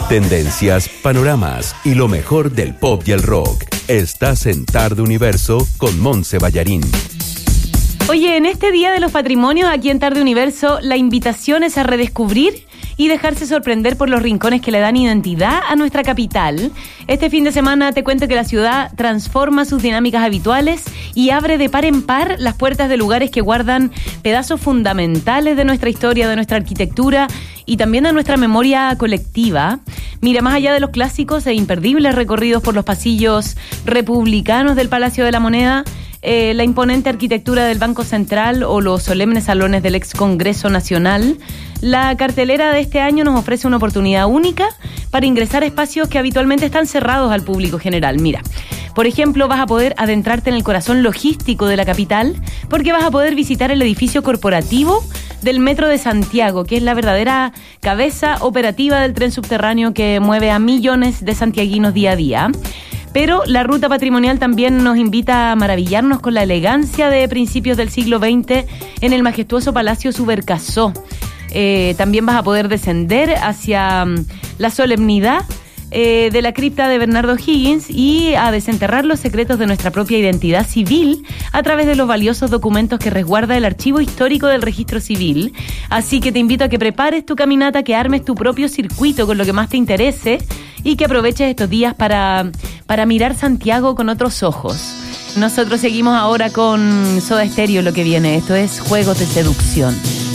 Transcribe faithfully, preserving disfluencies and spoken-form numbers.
Tendencias, panoramas y lo mejor del pop y el rock. Estás en Tarde Universo con Montse Ballarín. Oye, en este Día de los Patrimonios, aquí en Tarde Universo, la invitación es a redescubrir y dejarse sorprender por los rincones que le dan identidad a nuestra capital. Este fin de semana te cuento que la ciudad transforma sus dinámicas habituales y abre de par en par las puertas de lugares que guardan pedazos fundamentales de nuestra historia, de nuestra arquitectura y también de nuestra memoria colectiva. Mira, más allá de los clásicos e imperdibles recorridos por los pasillos republicanos del Palacio de la Moneda, Eh, la imponente arquitectura del Banco Central o los solemnes salones del ex Congreso Nacional, la cartelera de este año nos ofrece una oportunidad única para ingresar a espacios que habitualmente están cerrados al público general. Mira, por ejemplo, vas a poder adentrarte en el corazón logístico de la capital porque vas a poder visitar el edificio corporativo del Metro de Santiago, que es la verdadera cabeza operativa del tren subterráneo que mueve a millones de santiaguinos día a día. Pero la ruta patrimonial también nos invita a maravillarnos con la elegancia de principios del siglo veinte en el majestuoso Palacio Subercaseaux. Eh, también vas a poder descender hacia um, la solemnidad eh, de la cripta de Bernardo Higgins y a desenterrar los secretos de nuestra propia identidad civil a través de los valiosos documentos que resguarda el archivo histórico del registro civil. Así que te invito a que prepares tu caminata, que armes tu propio circuito con lo que más te interese y que aproveches estos días para, para mirar Santiago con otros ojos. Nosotros seguimos ahora con Soda Stereo, lo que viene. Esto es Juegos de Seducción.